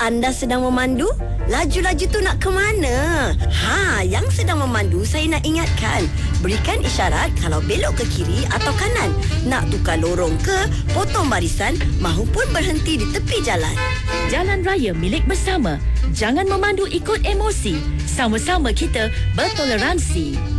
anda sedang memandu? Laju-laju tu nak ke mana? Yang sedang memandu saya nak ingatkan. Berikan isyarat kalau belok ke kiri atau kanan. Nak tukar lorong ke, potong barisan mahupun berhenti di tepi jalan. Jalan raya milik bersama. Jangan memandu ikut emosi. Sama-sama kita bertoleransi.